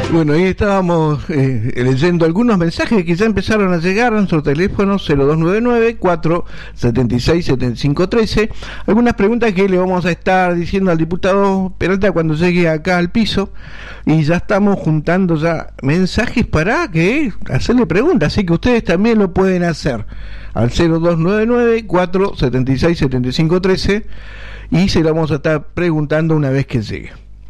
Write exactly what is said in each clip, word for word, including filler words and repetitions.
Bueno, ahí estábamos eh, leyendo algunos mensajes que ya empezaron a llegar a nuestro teléfono cero dos nueve nueve, cuatro siete seis, siete cinco uno tres. Algunas preguntas que le vamos a estar diciendo al diputado Peralta cuando llegue acá al piso. Y ya estamos juntando ya mensajes para que hacerle preguntas, así que ustedes también lo pueden hacer al cero dos nueve nueve, cuatro siete seis, siete cinco uno tres y se lo vamos a estar preguntando una vez que llegue.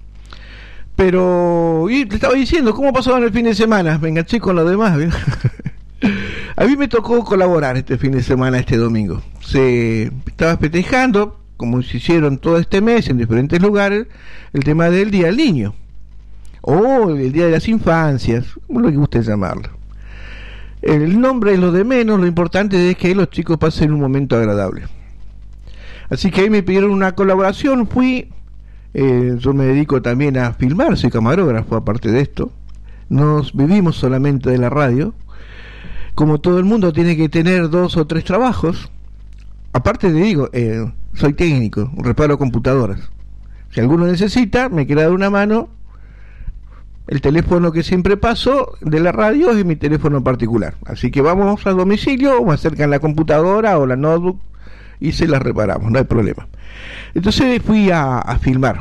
Pero, y te estaba diciendo, ¿cómo pasó en el fin de semana? Me enganché con lo demás, ¿eh? A mí me tocó colaborar este fin de semana, este domingo. Se estaba festejando, como se hicieron todo este mes en diferentes lugares, el tema del Día del Niño. O el Día de las Infancias, como lo que guste llamarlo. El nombre es lo de menos, lo importante es que los chicos pasen un momento agradable. Así que ahí me pidieron una colaboración, fui... Eh, yo me dedico también a filmar, soy camarógrafo aparte de esto. No vivimos solamente de la radio. Como todo el mundo tiene que tener dos o tres trabajos. Aparte le digo, eh, soy técnico, reparo computadoras. Si alguno necesita, me quiere dar una mano. El teléfono que siempre paso de la radio es mi teléfono particular. Así que vamos a domicilio, o me acercan la computadora o la notebook y se las reparamos, no hay problema. Entonces fui a, a filmar.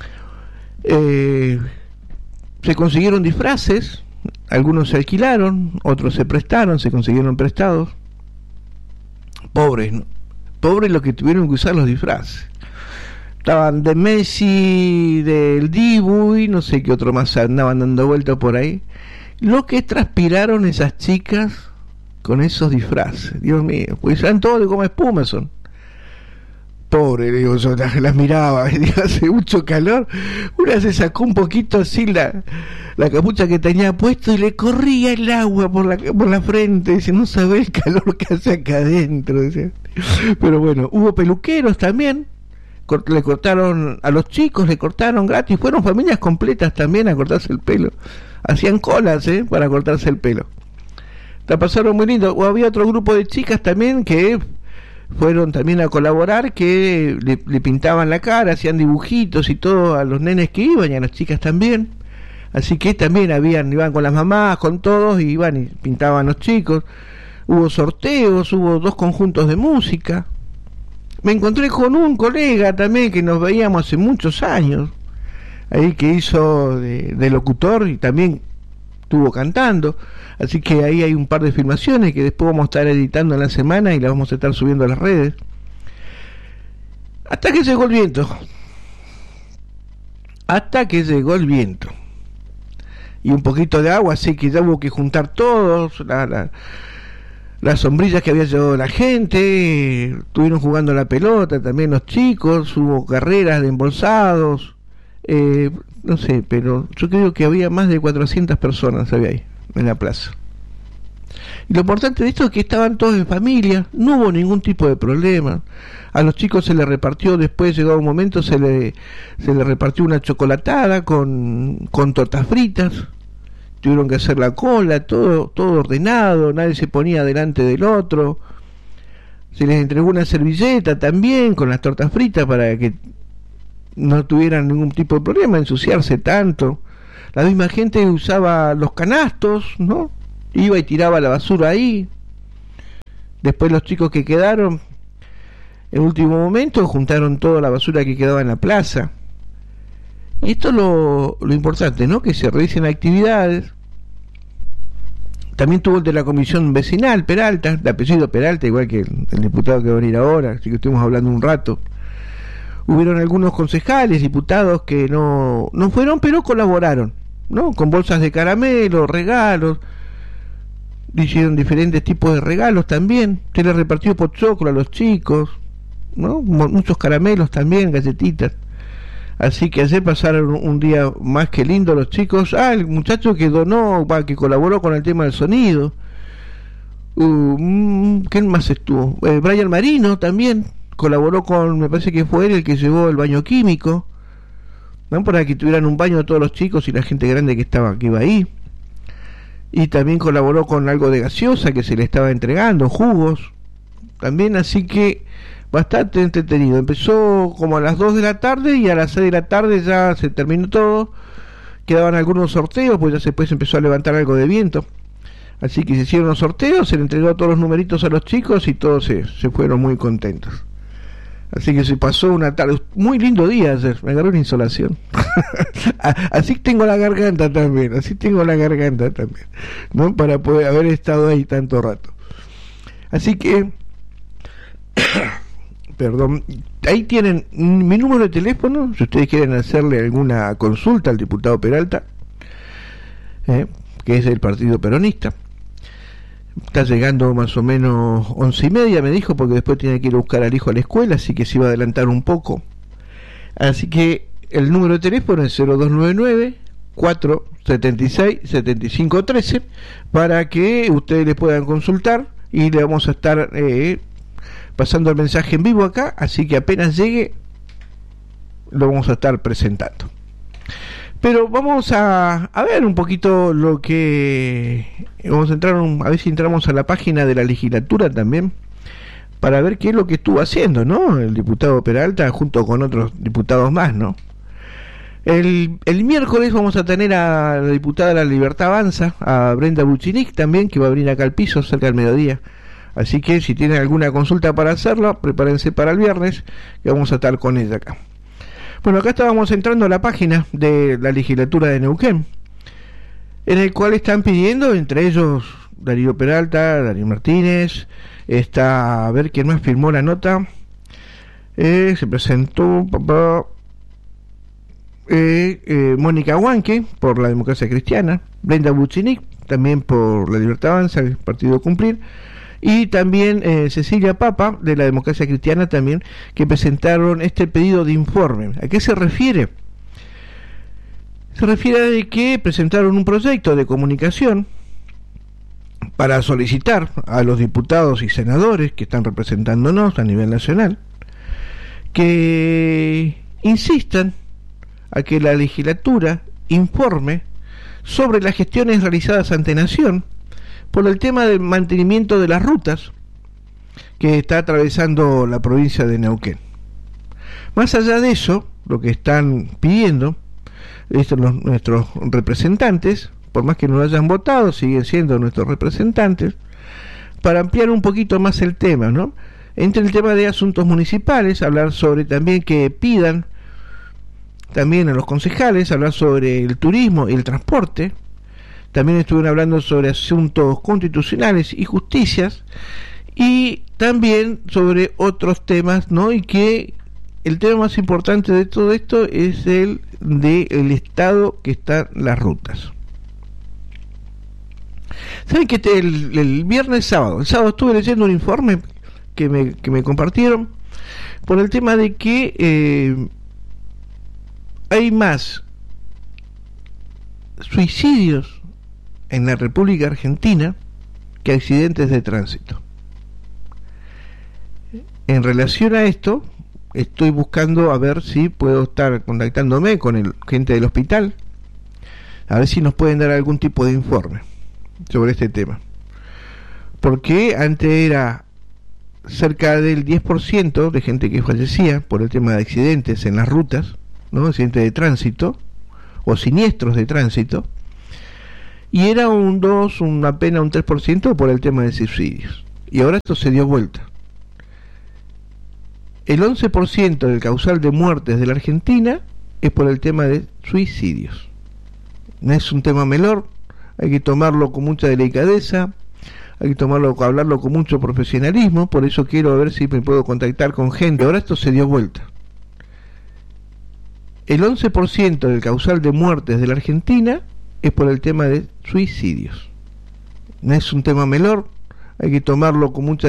Eh, se consiguieron disfraces, algunos se alquilaron, otros se prestaron, se consiguieron prestados. Pobres, ¿no? Pobres los que tuvieron que usar los disfraces. Estaban de Messi, del Dibu y no sé qué otro más andaban dando vueltas por ahí. Lo que transpiraron esas chicas con esos disfraces, Dios mío, pues eran todos de goma espuma son. Pobre, digo, yo las, las miraba, y digo, hace mucho calor. Una se sacó un poquito así la, la capucha que tenía puesto y le corría el agua por la, por la frente. Dice, no sabe el calor que hace acá adentro. Dice. Pero bueno, hubo peluqueros también. Cort, le cortaron a los chicos, le cortaron gratis. Fueron familias completas también a cortarse el pelo. Hacían colas, ¿eh? Para cortarse el pelo. La pasaron muy lindo. O había otro grupo de chicas también que fueron también a colaborar, que le, le pintaban la cara, hacían dibujitos y todo a los nenes que iban y a las chicas también. Así que también habían, iban con las mamás, con todos, y iban y pintaban los chicos. Hubo sorteos, hubo dos conjuntos de música. Me encontré con un colega también que nos veíamos hace muchos años, ahí que hizo de, de locutor y también estuvo cantando. Así que ahí hay un par de filmaciones que después vamos a estar editando en la semana y las vamos a estar subiendo a las redes. Hasta que llegó el viento. Hasta que llegó el viento. Y un poquito de agua, así que ya hubo que juntar todos, la, la, las sombrillas que había llevado la gente, estuvieron jugando la pelota también los chicos, hubo carreras de embolsados, eh, no sé, pero yo creo que había más de cuatrocientas personas, había ahí en la plaza. Y lo importante de esto es que estaban todos en familia, no hubo ningún tipo de problema. A los chicos se les repartió, después llegado un momento se le se le repartió una chocolatada con con tortas fritas. Tuvieron que hacer la cola, todo todo ordenado, nadie se ponía delante del otro. Se les entregó una servilleta también con las tortas fritas para que no tuvieran ningún tipo de problema, ensuciarse tanto. La misma gente usaba los canastos, ¿no? Iba y tiraba la basura ahí. Después los chicos que quedaron, en último momento, juntaron toda la basura que quedaba en la plaza. Y esto es lo, lo importante, ¿no? Que se realicen actividades. También tuvo el de la comisión vecinal, Peralta, de apellido Peralta, igual que el, el diputado que va a venir ahora, así que estuvimos hablando un rato. Hubieron algunos concejales, diputados que no, no fueron, pero colaboraron, ¿no? Con bolsas de caramelo, regalos, hicieron diferentes tipos de regalos también, se les repartió pochoclo a los chicos, ¿no? Muchos caramelos también, galletitas. Así que ayer pasaron un día más que lindo los chicos. Ah, el muchacho que donó, que colaboró con el tema del sonido. Uh, ¿Quién más estuvo? Eh, Brian Marino también colaboró con, me parece que fue él el que llevó el baño químico, ¿no? Para que tuvieran un baño todos los chicos y la gente grande que estaba que iba ahí. Y también colaboró con algo de gaseosa que se le estaba entregando, jugos también, así que bastante entretenido. Empezó como a las dos de la tarde y a las seis de la tarde ya se terminó todo quedaban algunos sorteos, pues ya después empezó a levantar algo de viento. Así que se hicieron los sorteos, se le entregó todos los numeritos a los chicos y todos se, se fueron muy contentos. Así que se pasó una tarde, muy lindo día ayer, me agarró una insolación. Así tengo la garganta también, así tengo la garganta también, ¿no? Para poder haber estado ahí tanto rato. Así que, perdón, ahí tienen mi número de teléfono, si ustedes quieren hacerle alguna consulta al diputado Peralta, eh, que es del Partido Peronista. Está llegando más o menos once y media, me dijo, porque después tiene que ir a buscar al hijo a la escuela, así que se iba a adelantar un poco. Así que el número de teléfono es cero dos nueve nueve, cuatro siete seis, siete cinco uno tres para que ustedes le puedan consultar y le vamos a estar eh, pasando el mensaje en vivo acá, así que apenas llegue lo vamos a estar presentando. Pero vamos a, a ver un poquito lo que... Vamos a entrar, un, a ver si entramos a la página de la legislatura también, para ver qué es lo que estuvo haciendo, ¿no? El diputado Peralta junto con otros diputados más, ¿no? El, el miércoles vamos a tener a la diputada de La Libertad Avanza, a Brenda Buchinic también, que va a venir acá al piso cerca del mediodía. Así que si tienen alguna consulta para hacerlo, prepárense para el viernes, que vamos a estar con ella acá. Bueno, acá estábamos entrando a la página de la legislatura de Neuquén, en el cual están pidiendo, entre ellos Darío Peralta, Darío Martínez, está, a ver quién más firmó la nota, eh, se presentó papá, eh, eh, Mónica Huanque por la Democracia Cristiana, Brenda Buchinic también por la Libertad Avanza, el Partido Cumplir, y también eh, Cecilia Papa de la Democracia Cristiana también, que presentaron este pedido de informe. ¿A qué se refiere? Se refiere a de que presentaron un proyecto de comunicación para solicitar a los diputados y senadores que están representándonos a nivel nacional que insistan a que la legislatura informe sobre las gestiones realizadas ante Nación por el tema del mantenimiento de las rutas que está atravesando la provincia de Neuquén. Más allá de eso, lo que están pidiendo estos, los, nuestros representantes, por más que no lo hayan votado, siguen siendo nuestros representantes, para ampliar un poquito más el tema, ¿no? Entre el tema de asuntos municipales, hablar sobre también que pidan también a los concejales, hablar sobre el turismo y el transporte. También estuvieron hablando sobre asuntos constitucionales y justicias, y también sobre otros temas, ¿no? Y que el tema más importante de todo esto es el del estado que están las rutas. ¿Saben que el, el viernes sábado, el sábado estuve leyendo un informe que me, que me compartieron por el tema de que eh, hay más suicidios en la República Argentina que accidentes de tránsito. En relación a esto, estoy buscando a ver si puedo estar contactándome con el gente del hospital, a ver si nos pueden dar algún tipo de informe sobre este tema, porque antes era cerca del diez por ciento de gente que fallecía por el tema de accidentes en las rutas, ¿no? Accidentes de tránsito o siniestros de tránsito, y era un dos, un, apenas un tres por ciento por el tema de suicidios, y ahora esto se dio vuelta. El once por ciento del causal de muertes de la Argentina es por el tema de suicidios. No es un tema menor, hay que tomarlo con mucha delicadeza, hay que tomarlo, hablarlo con mucho profesionalismo, por eso quiero ver si me puedo contactar con gente. Ahora esto se dio vuelta. El once por ciento del causal de muertes de la Argentina es por el tema de suicidios. No es un tema menor, hay que tomarlo con mucha